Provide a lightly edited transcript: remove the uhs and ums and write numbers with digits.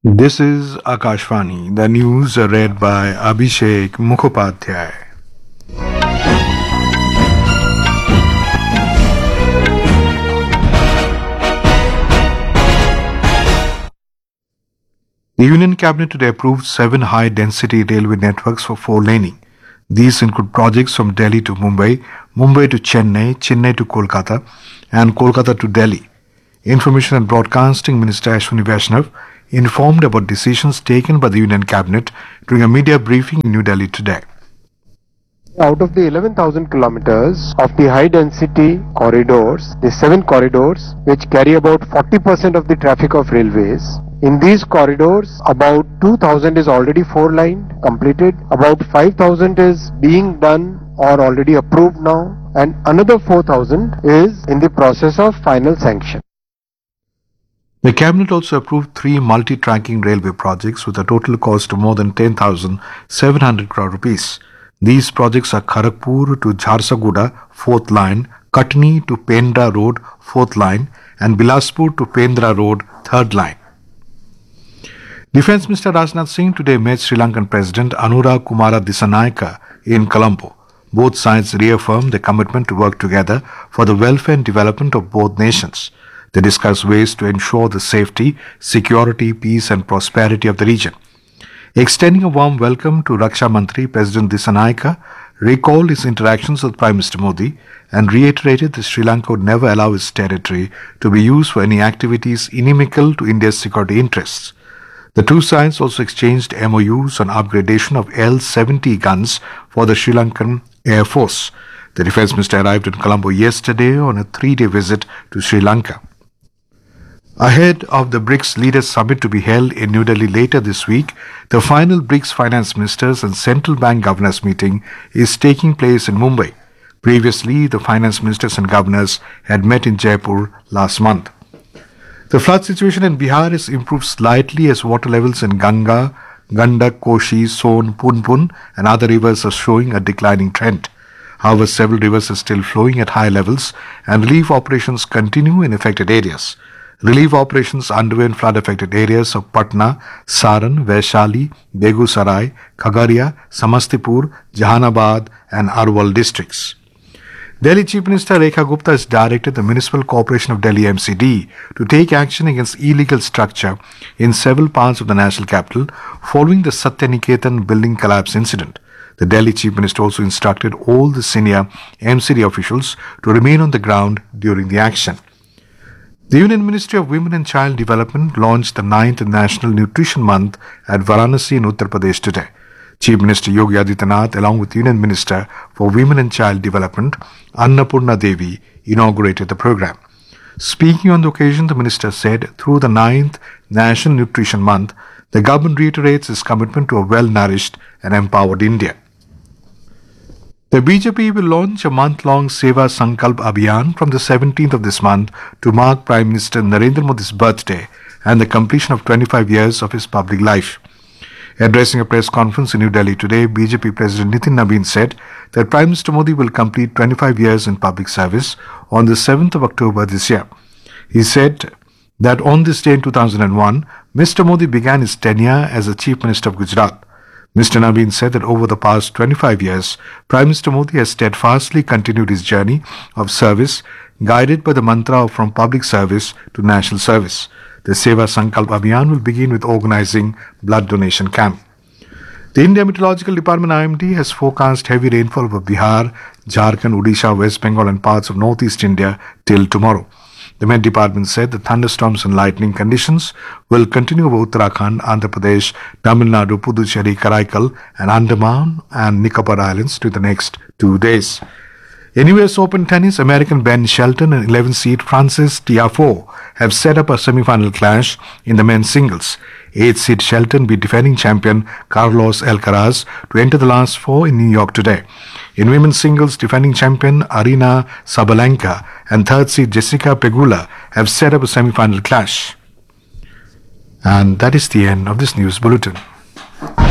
This is Akashvani. The news are read by Abhishek Mukhopadhyay. The Union Cabinet today approved 7 high-density railway networks for 4-laning. These include projects from Delhi to Mumbai, Mumbai to Chennai, Chennai to Kolkata, and Kolkata to Delhi. Information and Broadcasting Minister Ashwini Vaishnav informed about decisions taken by the Union Cabinet during a media briefing in New Delhi today. Out of the 11,000 kilometers of the high density corridors, the 7 corridors which carry about 40% of the traffic of railways, in these corridors about 2,000 is already 4-lined, completed, about 5,000 is being done or already approved now, and another 4,000 is in the process of final sanction. The Cabinet also approved 3 multi-tracking railway projects with a total cost of more than 10,700 crore rupees. These projects are Kharagpur to Jharsuguda, 4th line, Katni to Pendra Road, 4th line, and Bilaspur to Pendra Road, 3rd line. Defence Minister Rajnath Singh today met Sri Lankan President Anura Kumara Dissanayake in Colombo. Both sides reaffirmed their commitment to work together for the welfare and development of both nations. They discussed ways to ensure the safety, security, peace and prosperity of the region. Extending a warm welcome to Raksha Mantri, President Dissanayake recalled his interactions with Prime Minister Modi and reiterated that Sri Lanka would never allow its territory to be used for any activities inimical to India's security interests. The two sides also exchanged MOUs on upgradation of L-70 guns for the Sri Lankan Air Force. The Defence Minister arrived in Colombo yesterday on a 3-day visit to Sri Lanka. Ahead of the BRICS Leaders Summit to be held in New Delhi later this week, the final BRICS Finance Ministers and Central Bank Governors meeting is taking place in Mumbai. Previously, the Finance Ministers and Governors had met in Jaipur last month. The flood situation in Bihar has improved slightly as water levels in Ganga, Gandak, Koshi, Son, Punpun and other rivers are showing a declining trend. However, several rivers are still flowing at high levels and relief operations continue in affected areas. Relief operations underway in flood-affected areas of Patna, Saran, Vaishali, Begusarai, Khagaria, Samastipur, Jahanabad and Arwal districts. Delhi Chief Minister Rekha Gupta has directed the Municipal Corporation of Delhi MCD to take action against illegal structure in several parts of the national capital following the Satyaniketan building collapse incident. The Delhi Chief Minister also instructed all the senior MCD officials to remain on the ground during the action. The Union Ministry of Women and Child Development launched the 9th National Nutrition Month at Varanasi in Uttar Pradesh today. Chief Minister Yogi Adityanath, along with Union Minister for Women and Child Development, Annapurna Devi, inaugurated the program. Speaking on the occasion, the minister said, through the 9th National Nutrition Month, the government reiterates its commitment to a well-nourished and empowered India. The BJP will launch a month-long Seva Sankalp Abhiyan from the 17th of this month to mark Prime Minister Narendra Modi's birthday and the completion of 25 years of his public life. Addressing a press conference in New Delhi today, BJP President Nitin Nabin said that Prime Minister Modi will complete 25 years in public service on the 7th of October this year. He said that on this day in 2001, Mr. Modi began his tenure as the Chief Minister of Gujarat. Mr. Nabin said that over the past 25 years, Prime Minister Modi has steadfastly continued his journey of service, guided by the mantra of from public service to national service. The Seva Sankalp Abhiyan will begin with organizing blood donation camp. The India Meteorological Department IMD has forecast heavy rainfall over Bihar, Jharkhand, Odisha, West Bengal and parts of northeast India till tomorrow. The Met Department said the thunderstorms and lightning conditions will continue over Uttarakhand, Andhra Pradesh, Tamil Nadu, Puducherry, Karaikal and Andaman and Nicobar Islands to the next 2 days. In US Open Tennis, American Ben Shelton and 11th-seed Frances Tiafoe have set up a semi-final clash in the men's singles. 8th-seed Shelton beat defending champion Carlos Alcaraz to enter the last 4 in New York today. In women's singles, defending champion Arina Sabalenka and 3rd-seed Jessica Pegula have set up a semi-final clash. And that is the end of this news bulletin.